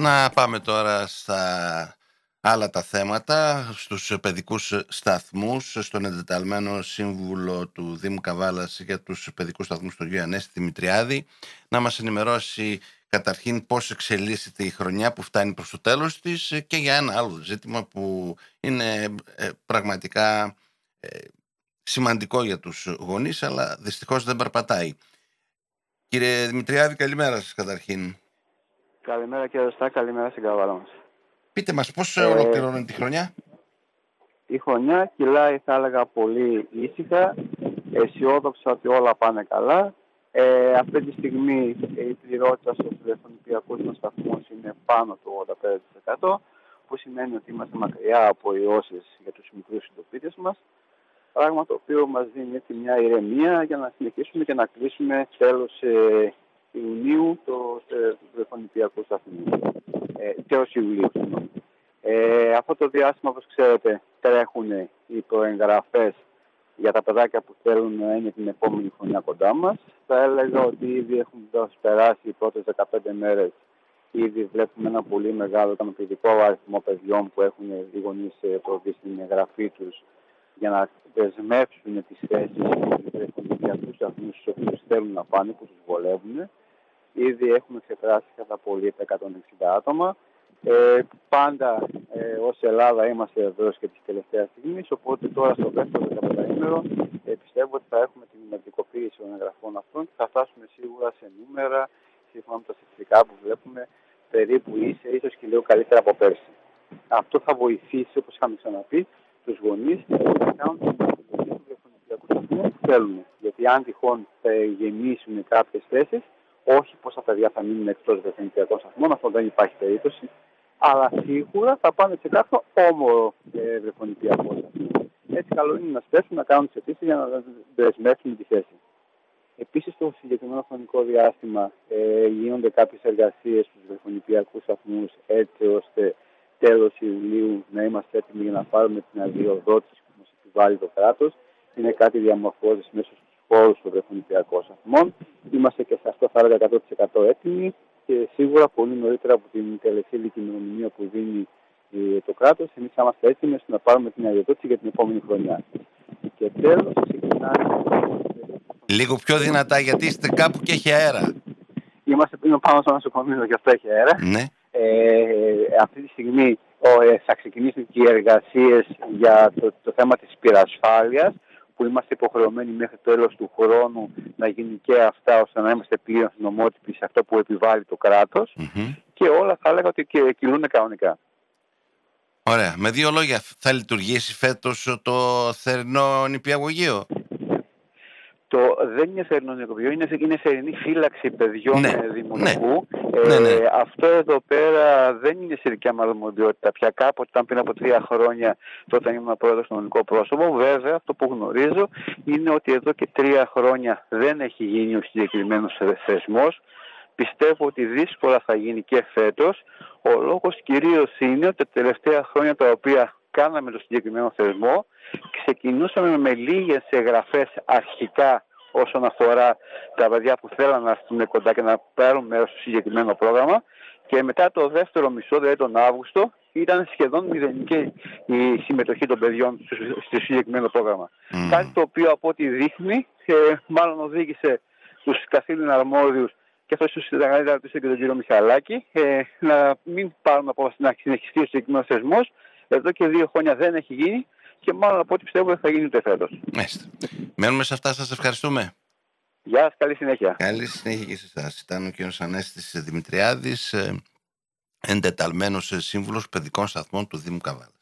Να πάμε τώρα στα άλλα τα θέματα, στους παιδικούς σταθμούς, στον εντεταλμένο σύμβουλο του Δήμου Καβάλας για τους παιδικούς σταθμούς, τον κ. Ανέστη Δημητριάδη, να μας ενημερώσει καταρχήν πώς εξελίσσεται η χρονιά που φτάνει προς το τέλος της και για ένα άλλο ζήτημα που είναι πραγματικά σημαντικό για τους γονείς, αλλά δυστυχώς δεν περπατάει. Κύριε Δημητριάδη, καλημέρα σας καταρχήν. Καλημέρα κύριε Ρωστά, καλημέρα στην Καβάλα μας. Πείτε μας πώς ολοκληρώνει τη χρονιά. Η χρονιά κυλάει, θα έλεγα, πολύ ήσυχα, αισιόδοξα ότι όλα πάνε καλά. Αυτή τη στιγμή η πληρότητα στους τηλεφωνικούς μας σταθμούς είναι πάνω του 85%, που σημαίνει ότι είμαστε μακριά από ιώσεις για τους μικρούς συντοπίτες μας, πράγμα το οποίο μας δίνει έτσι μια ηρεμία για να συνεχίσουμε και να κλείσουμε τέλος Ιουνίου το τηλεφωνικό σταθμό. Τέλος Ιουλίου. Αυτό το διάστημα, όπως ξέρετε, τρέχουν οι προεγγραφές για τα παιδάκια που θέλουν να είναι την επόμενη χρονιά κοντά μας. Θα έλεγα ότι ήδη έχουν περάσει οι πρώτες 15 μέρες. Ήδη βλέπουμε ένα πολύ μεγάλο ικανοποιητικό αριθμό παιδιών που έχουν οι γονείς προβεί στην εγγραφή τους για να δεσμεύσουν τις θέσεις στους τηλεφωνικούς σταθμούς στους οποίους θέλουν να πάνε, που τους βολεύουν. Ήδη έχουμε ξεπεράσει κατά πολύ τα 160 άτομα. Πάντα ως Ελλάδα είμαστε εδώ και τις τελευταίες στιγμές, οπότε τώρα στο δεύτερο 15ήμερο πιστεύω ότι θα έχουμε την μερτικοποίηση των εγγραφών αυτών και θα φτάσουμε σίγουρα σε νούμερα, σύμφωνα με τα στατιστικά που βλέπουμε, περίπου ίσως και λίγο καλύτερα από πέρσι. Αυτό θα βοηθήσει, όπως είχαμε ξαναπεί, τους γονείς να κάνουν την επιλογή του τηλεφωνικού σταθμού που θέλουν. Γιατί αν τυχόν γεννήσουν κάποιες θέσεις, όχι πως τα παιδιά θα μείνουν εκτός τηλεφωνικών σταθμών, αυτό δεν υπάρχει περίπτωση, αλλά σίγουρα θα πάνε σε κάποιο όμορο τηλεφωνικό σταθμό. Έτσι, καλό είναι να σπέσουν να κάνουν τις αιτήσεις για να δεσμεύσουν τη θέση. Επίσης, στο συγκεκριμένο χρονικό διάστημα γίνονται κάποιες εργασίες στους τηλεφωνικούς σταθμούς, έτσι ώστε τέλος Ιουλίου να είμαστε έτοιμοι για να πάρουμε την αδειοδότηση που μας επιβάλλει το κράτος. Είναι κάτι διαμορφώσεις μέσα στους χώρους των τηλεφωνικών σταθμών. Είμαστε και σε αυτό, θα έλεγα, 100% έτοιμοι και σίγουρα πολύ νωρίτερα από την τελεσίδικη ημερομηνία που δίνει το κράτος. Εμείς είμαστε έτοιμοι να πάρουμε την αδειοδότηση για την επόμενη χρονιά. Και τέλος, ξεκινάμε. Λίγο πιο δυνατά, γιατί είστε κάπου και έχει αέρα. Είμαστε πάνω στο νοσοκομείο και αυτό έχει αέρα. Ναι. Αυτή τη στιγμή θα ξεκινήσουν και οι εργασίες για το θέμα της πυρασφάλειας, που είμαστε υποχρεωμένοι μέχρι το τέλος του χρόνου να γίνει και αυτά, ώστε να είμαστε πλήρως νομότυποι σε αυτό που επιβάλλει το κράτος. Και όλα θα έλεγα ότι και κυλούν κανονικά. Ωραία. Με δύο λόγια, θα λειτουργήσει φέτος το θερινό νηπιαγωγείο? Δεν είναι θερινό νοικοκυριό, είναι θερινή φύλαξη παιδιών δημοτικού. Ναι. Αυτό εδώ πέρα δεν είναι σε δικιά μου αρμοδιότητα πια. Κάποτε ήταν πριν από 3 χρόνια, τότε ήμουν πρόεδρος στο νομικό πρόσωπο. Βέβαια, αυτό που γνωρίζω είναι ότι εδώ και 3 χρόνια δεν έχει γίνει ο συγκεκριμένος θεσμός. Πιστεύω ότι δύσκολα θα γίνει και φέτος. Ο λόγος κυρίως είναι ότι τα τελευταία χρόνια τα οποία κάναμε το συγκεκριμένο θεσμό, ξεκινούσαμε με λίγες εγγραφές αρχικά όσον αφορά τα παιδιά που θέλαν να έρθουν κοντά και να πάρουν μέρος στο συγκεκριμένο πρόγραμμα, και μετά το δεύτερο μισό, δηλαδή τον Αύγουστο, ήταν σχεδόν μηδενική η συμμετοχή των παιδιών στο συγκεκριμένο πρόγραμμα. Κάτι το οποίο, από ό,τι δείχνει, μάλλον οδήγησε τους καθήλυν αρμόδιους, και αυτό ίσως ήταν καλύτερα και τον κύριο Μιχαλάκη, να μην πάρουν να συνεχιστεί ο συγκεκριμένος θεσμός. Εδώ και 2 χρόνια δεν έχει γίνει και μάλλον από ό,τι πιστεύω θα γίνει ούτε φέτος. Μένουμε σε αυτά, σας ευχαριστούμε. Γεια σας, καλή συνέχεια. Καλή συνέχεια και σε εσάς. Ήταν ο κ. Ανέστης Δημητριάδης, εντεταλμένος σύμβουλος παιδικών σταθμών του Δήμου Καβάλα.